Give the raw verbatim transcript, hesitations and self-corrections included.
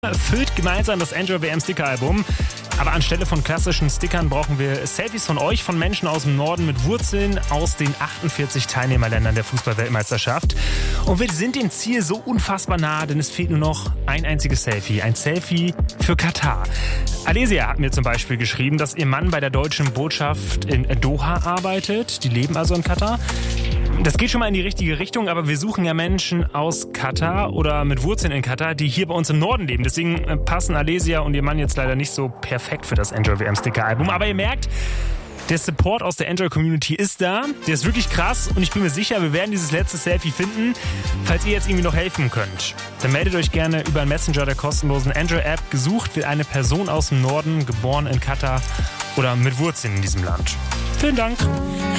Füllt gemeinsam das Enjoy W M Sticker-Album. Aber anstelle von klassischen Stickern brauchen wir Selfies von euch, von Menschen aus dem Norden mit Wurzeln aus den achtundvierzig Teilnehmerländern der Fußball-Weltmeisterschaft. Und wir sind dem Ziel so unfassbar nah, denn es fehlt nur noch ein einziges Selfie. Ein Selfie für Katar. Alesia hat mir zum Beispiel geschrieben, dass ihr Mann bei der deutschen Botschaft in Doha arbeitet. Die leben also in Katar. Das geht schon mal in die richtige Richtung, aber wir suchen ja Menschen aus Katar oder mit Wurzeln in Katar, die hier bei uns im Norden leben. Deswegen passen Alesia und ihr Mann jetzt leider nicht so perfekt für das Enjoy W M Sticker Album. Aber ihr merkt, der Support aus der Enjoy Community ist da. Der ist wirklich krass und ich bin mir sicher, wir werden dieses letzte Selfie finden. Falls ihr jetzt irgendwie noch helfen könnt, dann meldet euch gerne über einen Messenger der kostenlosen Enjoy App. Gesucht wird eine Person aus dem Norden, geboren in Katar oder mit Wurzeln in diesem Land. Vielen Dank.